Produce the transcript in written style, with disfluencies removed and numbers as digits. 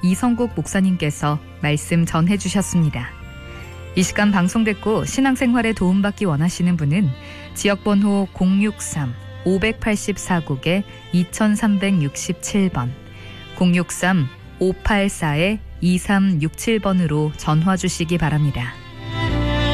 이성국 목사님께서 말씀 전해 주셨습니다. 이 시간 방송 듣고 신앙생활에 도움받기 원하시는 분은 지역번호 063-584국에 2367번, 063-584-2367번으로 전화 주시기 바랍니다.